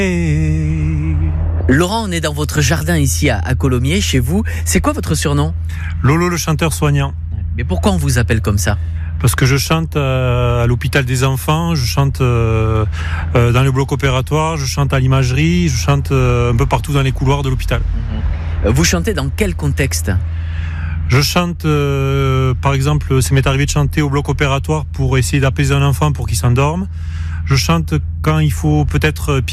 Laurent, on est dans votre jardin ici à Colomiers, chez vous. C'est quoi votre surnom ? Lolo le chanteur soignant. Mais pourquoi on vous appelle comme ça ? Parce que je chante à l'hôpital des enfants, je chante dans le bloc opératoire, je chante à l'imagerie, je chante un peu partout dans les couloirs de l'hôpital. Vous chantez dans quel contexte ? Je chante, par exemple, ça m'est arrivé de chanter au bloc opératoire pour essayer d'apaiser un enfant pour qu'il s'endorme. Je chante quand il faut peut-être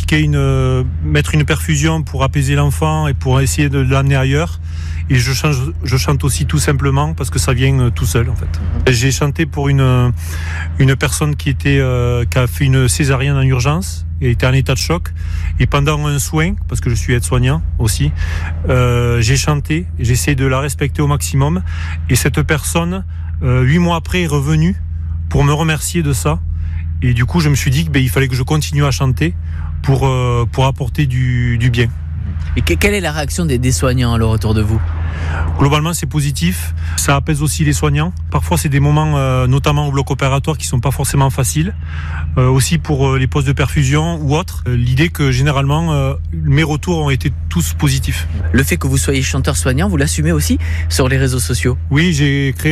mettre une perfusion pour apaiser l'enfant et pour essayer de l'amener ailleurs. Et je chante aussi tout simplement parce que ça vient tout seul en fait. J'ai chanté pour une personne qui a fait une césarienne en urgence et était en état de choc. Et pendant un soin, parce que je suis aide-soignant aussi, j'ai chanté, j'essaie de la respecter au maximum. Et cette personne, 8 mois après, est revenue pour me remercier de ça. Et du coup, je me suis dit qu'il fallait que je continue à chanter pour apporter du bien. Et quelle est la réaction des soignants alors autour de vous ? Globalement, c'est positif. Ça apaise aussi les soignants. Parfois, c'est des moments, notamment au bloc opératoire, qui sont pas forcément faciles. Aussi pour les postes de perfusion ou autres. L'idée que généralement, mes retours ont été tous positifs. Le fait que vous soyez chanteur soignant, vous l'assumez aussi sur les réseaux sociaux ? Oui, j'ai créé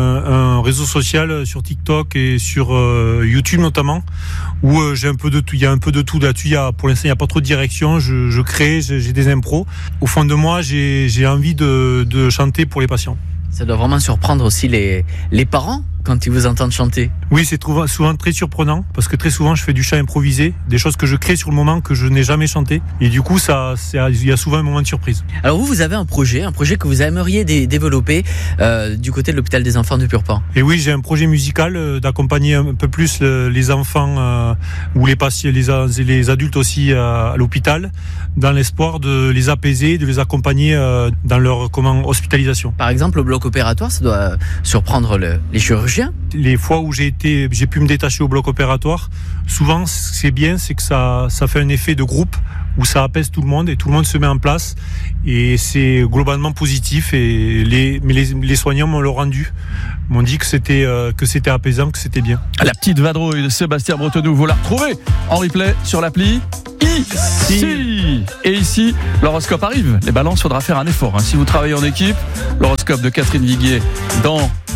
un réseau social sur TikTok et sur YouTube notamment, où j'ai un peu de tout. Il y a un peu de tout là-dessus. Pour l'instant, il n'y a pas trop de direction. Je crée, j'ai des impros. Au fond de moi, j'ai envie de chanter pour les patients. Ça doit vraiment surprendre aussi les parents quand ils vous entendent chanter. Oui, c'est souvent très surprenant parce que très souvent je fais du chant improvisé, des choses que je crée sur le moment que je n'ai jamais chanté. Et du coup, il y a souvent un moment de surprise. Alors vous avez un projet que vous aimeriez développer du côté de l'hôpital des enfants de Purpan. Et oui, j'ai un projet musical d'accompagner un peu plus les enfants ou les patients, les adultes aussi à l'hôpital, dans l'espoir de les apaiser, de les accompagner dans leur hospitalisation. Par exemple, au bloc opératoire, ça doit surprendre les chirurgiens. Les fois où j'ai pu me détacher au bloc opératoire, souvent c'est bien, c'est que ça fait un effet de groupe où ça apaise tout le monde et tout le monde se met en place et c'est globalement positif et les soignants m'ont le rendu, m'ont dit que c'était apaisant, que c'était bien. La petite vadrouille de Sébastien Bretonneau, vous la retrouvez en replay sur l'appli ici. Et ici, l'horoscope arrive. Les balances, faudra faire un effort. Si vous travaillez en équipe, l'horoscope de Catherine Viguier dans